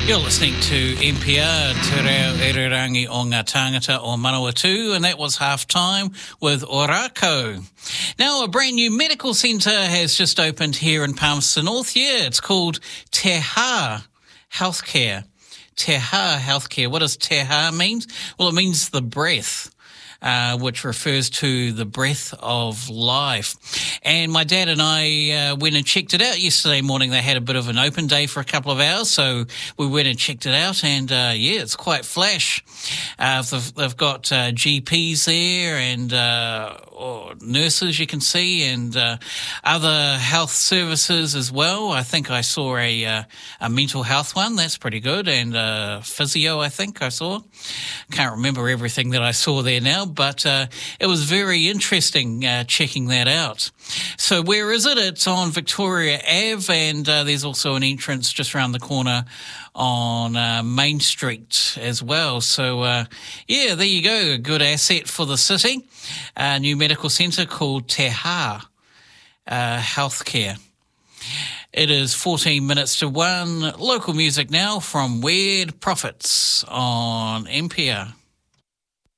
You're listening to NPR, Te Reo Irirangi o Ngā Tāngata o Manawatu, and that was Half Time with Orako. Now, a brand new medical centre has just opened here in Palmerston North. Yeah, it's called Te Ha Healthcare. Te Ha Healthcare. What does Te Ha mean? Well, it means the breath. Which refers to the breath of life. And my dad and I went and checked it out yesterday morning. They had a bit of an open day for a couple of hours, so we went and checked it out, and yeah, it's quite flash. They've got GPs there and nurses, you can see, and other health services as well. I think I saw a mental health one. That's pretty good, and physio, I think I saw. Can't remember everything that I saw there now, but it was very interesting checking that out. So where is it? It's on Victoria Ave, and there's also an entrance just around the corner on Main Street as well. So, yeah, there you go. A good asset for the city. A new medical centre called Te Ha Healthcare. It is 14 minutes to 1. Local music now from Weird Prophets on NPR.